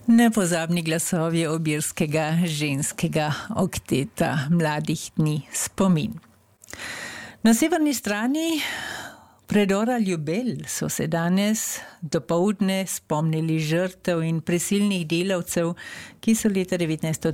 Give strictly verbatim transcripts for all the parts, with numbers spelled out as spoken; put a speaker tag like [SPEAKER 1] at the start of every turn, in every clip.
[SPEAKER 1] Nepozabni glasovi obirskega ženskega okteta Mladih dni spomin. Na severni strani predora Ljubelj so se danes dopoldne spomnili žrtev in prisilnih delavcev, ki so leta devetnajststo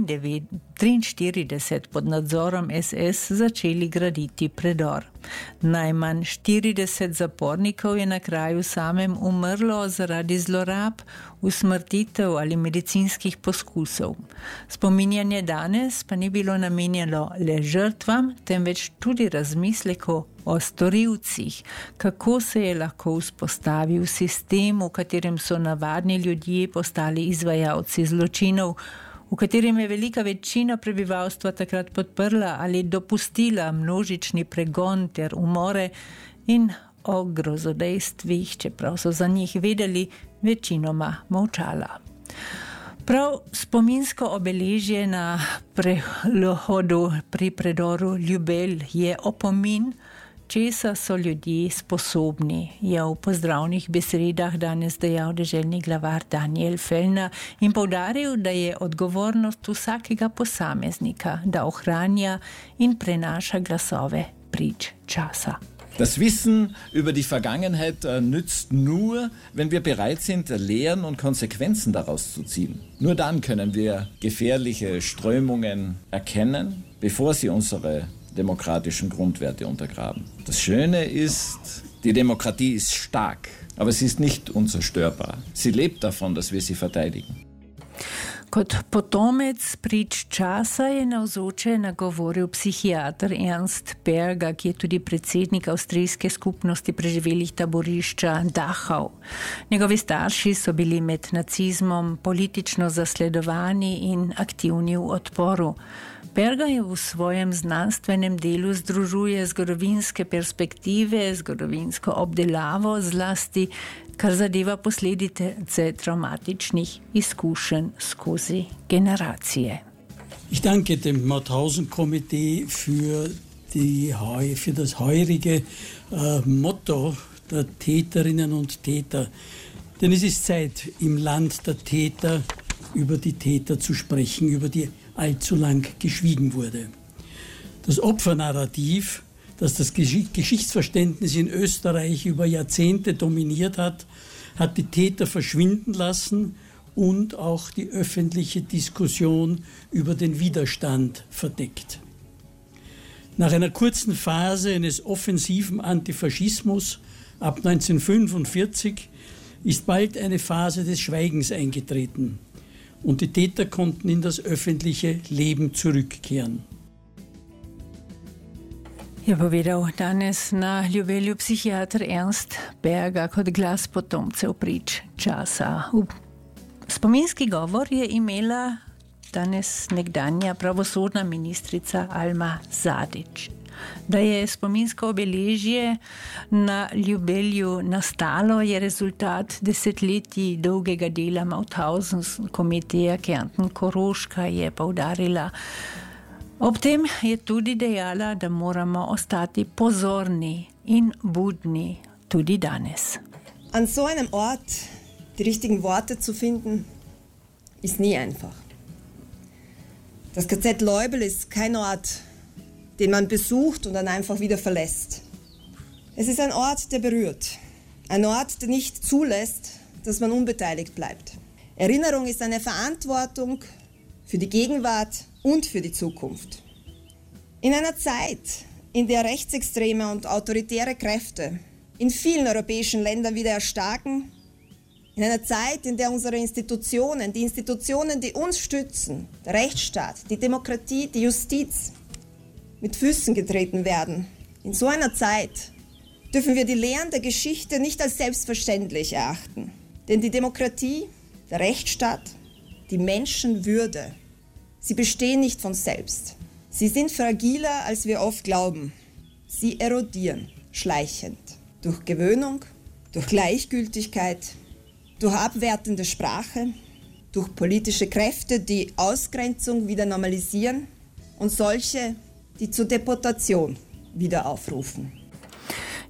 [SPEAKER 1] triinštirideset pod nadzorom es es začeli graditi predor. Najmanj štirideset zapornikov je na kraju samem umrlo zaradi zlorab, usmrtitev ali medicinskih poskusov. Spominjanje danes pa ni bilo namenjeno le žrtvam, temveč tudi razmisleku o storilcih, kako se je lahko vzpostavil sistem, v katerem so navadni ljudje postali izvajalci zločinov, v katerem je velika večina prebivalstva takrat podprla ali dopustila množični pregon ter umore in o grozodejstvih, čeprav so za njih vedeli, večinoma molčala. Prav spominsko obeležje na prehodu pri predoru Ljubelj je opomin, česa so ljudje sposobni, je v pozdravnih besedah danes dejal deželni glavar Daniel Fellner in poudaril, da je odgovornost vsakega posameznika, da ohranja in prenaša glasove prič časa.
[SPEAKER 2] Das Wissen über die Vergangenheit äh, nützt nur, wenn wir bereit sind, Lehren und Konsequenzen daraus zu ziehen. Nur dann können wir gefährliche Strömungen erkennen, bevor sie unsere demokratischen Grundwerte untergraben. Das Schöne ist, die Demokratie ist stark, aber sie ist nicht unzerstörbar. Sie lebt davon, dass wir sie verteidigen.
[SPEAKER 1] Kot potomec prič časa je navzoče nagovoril psihiater Ernst Berger, ki je tudi predsednik avstrijske skupnosti preživelih taborišča Dachau. Njegovi starši so bili med nacizmom politično zasledovani in aktivni v odporu. Berger je v svojem znanstvenem delu združuje zgodovinske perspektive, zgodovinsko obdelavo, zlasti kar zadeva posledice traumatičnih izkušenj skozi generacije.
[SPEAKER 3] Ich danke dem Mauthausen-Komitee für, die, für das heurige äh, Motto der Täterinnen und Täter. Denn es ist Zeit, im Land der Täter über die Täter zu sprechen, über die allzu lang geschwiegen wurde. Das Opfernarrativ, das das Geschichtsverständnis in Österreich über Jahrzehnte dominiert hat, hat die Täter verschwinden lassen und auch die öffentliche Diskussion über den Widerstand verdeckt. Nach einer kurzen Phase eines offensiven Antifaschismus ab neunzehnhundertfünfundvierzig ist bald eine Phase des Schweigens eingetreten und die Täter konnten in das öffentliche Leben zurückkehren.
[SPEAKER 1] Je povedal danes na Ljubelju psihiater Ernst Berger kot glas potomcev prič časa. Spominski govor je imela danes nekdanja pravosodna ministrica Alma Zadić. Da je spominsko obeležje na Ljubelju nastalo, je rezultat desetletij dolgega dela Mauthausen-komiteja Kärnten-Koroška, je poudarila. Ob tem je tudi dejala, da moramo ostati pozorni in budni tudi danes.
[SPEAKER 4] An so einem Ort die richtigen Worte zu finden, ist nie einfach. Das K Z Leubel ist kein Ort, den man besucht und dann einfach wieder verlässt. Es ist ein Ort, der berührt. Ein Ort, der nicht zulässt, dass man unbeteiligt bleibt. Erinnerung ist eine Verantwortung für die Gegenwart und für die Zukunft. In einer Zeit, in der rechtsextreme und autoritäre Kräfte in vielen europäischen Ländern wieder erstarken, in einer Zeit, in der unsere Institutionen, die Institutionen, die uns stützen, der Rechtsstaat, die Demokratie, die Justiz, mit Füßen getreten werden. In so einer Zeit dürfen wir die Lehren der Geschichte nicht als selbstverständlich erachten. Denn die Demokratie, der Rechtsstaat, die Menschenwürde, sie bestehen nicht von selbst. Sie sind fragiler, als wir oft glauben. Sie erodieren schleichend. Durch Gewöhnung, durch Gleichgültigkeit, durch abwertende Sprache, durch politische Kräfte, die Ausgrenzung wieder normalisieren und solche, die zur Deportation wieder aufrufen.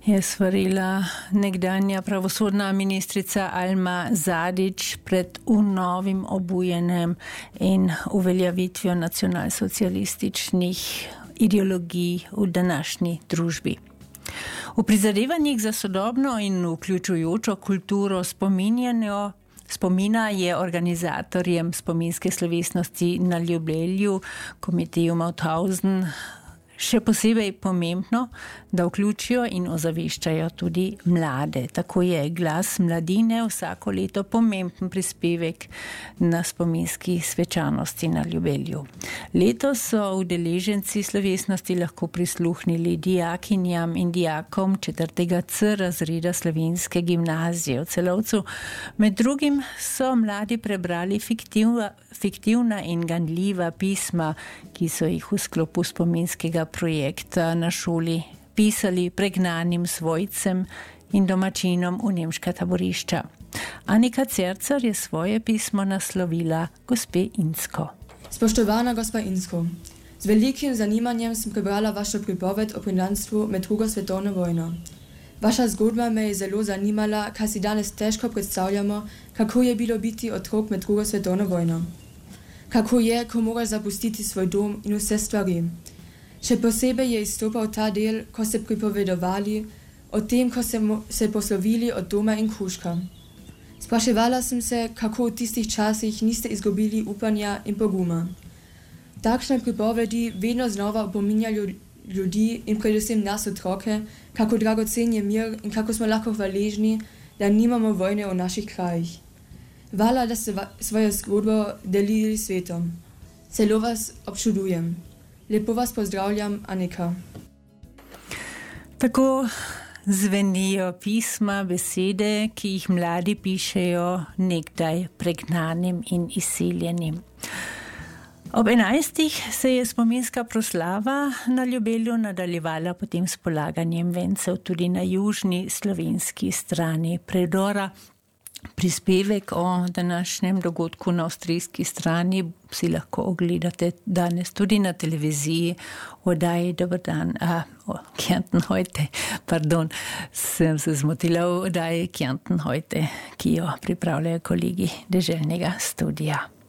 [SPEAKER 1] je svarila nekdanja pravosodna ministrica Alma Zadić pred novim obujenjem in uveljavitvijo nacionalsocialističnih ideologij v današnji družbi. V prizadevanjih za sodobno in vključujočo kulturo spominjanja Spomina je organizatorjem spominske slovesnosti na Ljubelju, komiteju Mauthausen, še posebej pomembno, da vključijo in ozaveščajo tudi mlade. Tako je Glas mladine vsako leto pomemben prispevek na spominski svečanosti na Ljubelju. Letos so udeleženci slovesnosti lahko prisluhnili dijakinjam in dijakom četrtega C razreda Slovenske gimnazije v Celovcu. Med drugim so mladi prebrali fiktivna, fiktivna in ganljiva pisma, ki so jih v sklopu spominskega projekta na šoli pisali pregnanim svojcem in domačinom v nemška taborišča. Anika Cercar je svoje pismo naslovila gospe Insko.
[SPEAKER 5] Spoštovana gospa Insko, z velikim zanimanjem sem prebrala vašo pripoved o pregnaństvu med drugo svetovno vojno. Vaša zgodba me je zelo zanimala, kaj si danes težko predstavljamo, kako je bilo biti otrok med drugo svetovno vojno. Kako je, ko moraš zapustiti svoj dom in vse stvari. Še posebej je izstopal ta del, ko ste pripovedovali o tem, ko ste se poslovili od doma in kružka. Spraševala sem se, kako v tistih časih niste izgubili upanja in poguma. Takšne pripovedi vedno znova opominjajo ljudi in predvsem nas otroke, kako dragocen je mir in kako smo lahko hvaležni, da nimamo vojne v naših krajih. Hvala, da ste svojo zgodbo delili svetom. Celo vas občudujem. Lepo vas pozdravljam, Anika.
[SPEAKER 1] Tako zvenijo pisma, besede, ki jih mladi pišejo nekdaj pregnanim in izseljenim. Ob enajstih se je spominska proslava na Ljubelju nadaljevala potem s polaganjem vencev tudi na južni slovenski strani predora. Prispevek o današnjem dogodku na avstrijski strani si lahko ogledate danes tudi na televiziji v oddaji Dober dan, a, o, Kärnten heute, pardon, sem se zmotila v oddaji Kärnten heute, ki jo pripravljajo kolegi deželnega studija.